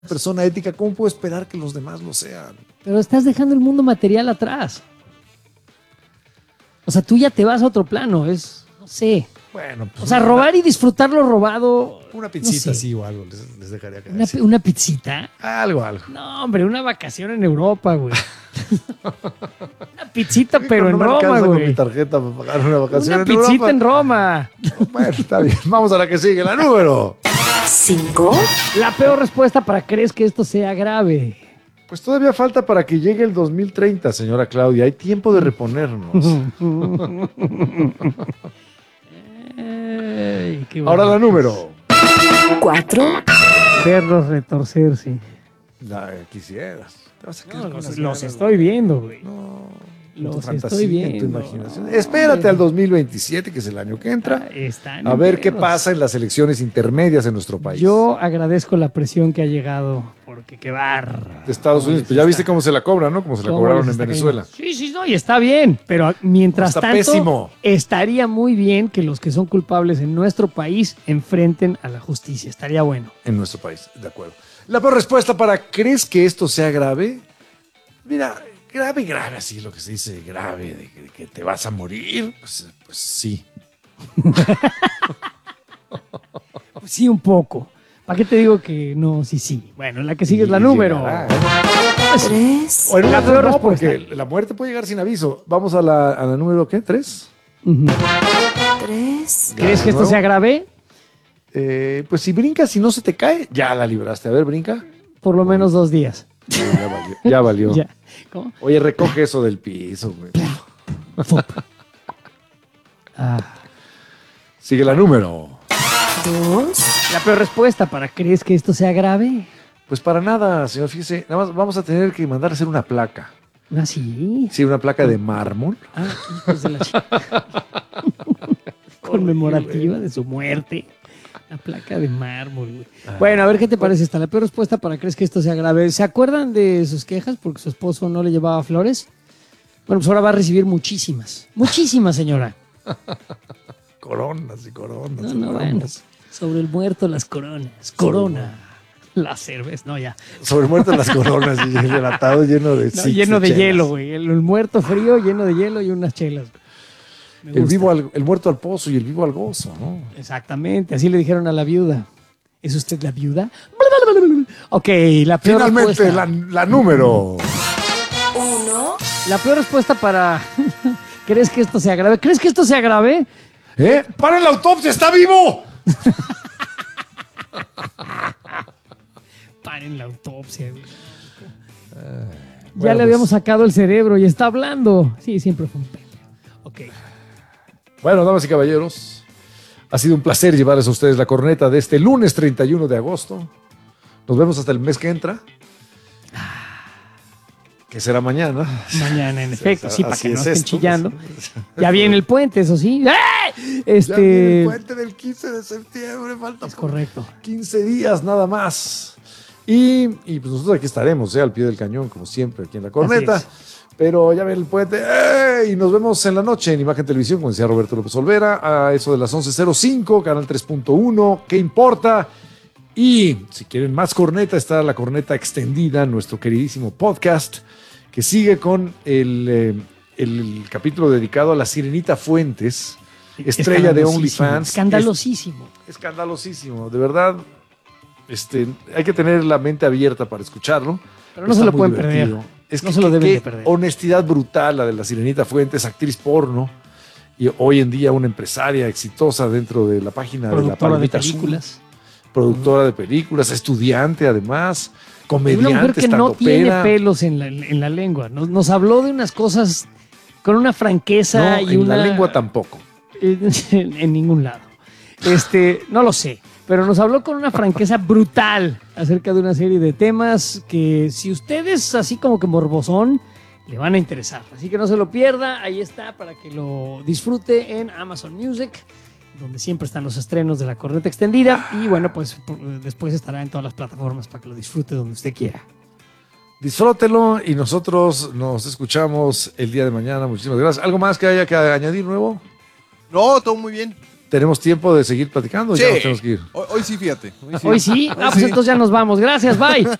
persona ética, ¿cómo puedo esperar que los demás lo sean? Pero estás dejando el mundo material atrás. O sea, tú ya te vas a otro plano, no sé. Bueno, pues O sea, robar y disfrutar lo robado. una pizzita no sé. así o algo les dejaría caer. Una pizzita. Algo. No, hombre, una vacación en Europa, güey. Una pizzita, pero No en me Roma, alcanza con mi güey. tarjeta para pagar una vacación Una en pizzita Europa. en Roma. Bueno, está bien. Vamos a la que sigue, la número. 5, La peor respuesta para crees que esto sea grave. Pues todavía falta para que llegue el 2030, señora Claudia. Hay tiempo de reponernos. Ay, qué Ahora la número. 4, Verlos retorcerse. Quisieras. Te vas a quedar No, con las los ganas, estoy viendo, güey. No. Los Tu estoy fantasía, viendo. tu imaginación. Espérate al 2027, que es el año que entra, Están a ver qué enteros. pasa en las elecciones intermedias en nuestro país. Yo agradezco la presión que ha llegado, porque qué bar. De Estados Unidos. Pues ya viste cómo se la cobran, ¿no? Como se la cobraron en Venezuela. Sí, no, y está bien, pero mientras Está tanto, pésimo. estaría muy bien que los que son culpables en nuestro país enfrenten a la justicia. Estaría bueno. En nuestro país, de acuerdo. La peor respuesta para ¿crees que esto sea grave? Mira, grave, así lo que se dice grave, de que te vas a morir, pues sí. Sí, un poco. ¿Para qué te digo que no? Sí. Bueno, la que sigue es la Y número. llegará, 3, O en una La peor no, respuesta. porque la muerte puede llegar sin aviso. Vamos a la número, ¿qué? ¿3? Ujú. 3, ¿Crees que esto sea grave? Pues si brincas y no se te cae, ya la libraste. A ver, brinca. Por lo menos 2 días. Ya valió. Ya valió. Ya. ¿Cómo? Oye, recoge eso del piso, güey. Ah. Sigue la número. 2, La peor respuesta para ¿crees que esto sea grave? Pues para nada, señor, fíjese. Nada más vamos a tener que mandar a hacer una placa. Ah, sí. Sí, una placa de mármol. Ah, hijos de la conmemorativa de su muerte. La placa de mármol, güey. Bueno, a ver qué te parece esta. La peor respuesta para crees que esto sea grave. ¿Se acuerdan de sus quejas porque su esposo no le llevaba flores? Bueno, pues ahora va a recibir muchísimas. Muchísimas, señora. Coronas y coronas. No, y no, coronas. bueno. Sobre el muerto las coronas. Corona. La cerveza. No, ya. Sobre muerto las coronas y el atado lleno de No, six lleno de chelas. hielo, güey. El muerto frío, lleno de hielo y unas chelas. Me El, gusta. el muerto al pozo y el vivo al gozo, ¿no? Exactamente, así le dijeron a la viuda. ¿Es usted la viuda? Ok, la peor Finalmente, respuesta. la número. 1, La peor respuesta para... ¿Crees que esto sea grave? ¿Crees que esto sea grave? ¡Paren la autopsia! ¡Está vivo! Paren la autopsia, güey. Ya bueno, le habíamos pues. sacado el cerebro y está hablando. Sí, siempre fue un pelo. Ok. Bueno, damas y caballeros, ha sido un placer llevarles a ustedes la corneta de este lunes 31 de agosto. Nos vemos hasta el mes que entra. Que será mañana. Mañana, en efecto, sí, para Así que no es estén esto. chillando. Ya viene el puente, eso sí. ¡Ah! Ya viene el puente del 15 de septiembre. Falta Es correcto. 15 días nada más. Y pues nosotros aquí estaremos, al pie del cañón, como siempre, aquí en la corneta. Así Pero ya viene el puente. Y nos vemos en la noche en Imagen Televisión, como decía Roberto López Olvera, a eso de las 11:05, canal 3.1. ¿Qué importa? Y si quieren más corneta, está la corneta extendida, nuestro queridísimo podcast, que sigue con el capítulo dedicado a la Sirenita Fuentes, estrella de OnlyFans. Escandalosísimo. Escandalosísimo, de verdad. Hay que tener la mente abierta para escucharlo. Pero no se lo muy pueden divertido. perder. Es No que se lo deben qué de perder. honestidad brutal la de la Sirenita Fuentes, actriz porno, y hoy en día una empresaria exitosa dentro de la página de la Productora de Palomita Azul. películas. Productora de películas, estudiante además, Una comediante, mujer que no tiene estandopera. pelos en la lengua. Nos habló de unas cosas con una franqueza No, y en una... la lengua tampoco. En ningún lado. No lo sé. Pero nos habló con una franqueza brutal acerca de una serie de temas que si ustedes así como que morbosón, le van a interesar. Así que no se lo pierda. Ahí está para que lo disfrute en Amazon Music, donde siempre están los estrenos de la corneta extendida. Y bueno, pues después estará en todas las plataformas para que lo disfrute donde usted quiera. Disfrútelo y nosotros nos escuchamos el día de mañana. Muchísimas gracias. ¿Algo más que haya que añadir nuevo? No, todo muy bien. ¿Tenemos tiempo de seguir platicando? Sí. Ya nos tenemos que ir. Hoy sí, fíjate. Hoy sí. Pues entonces ya nos vamos. Gracias, bye.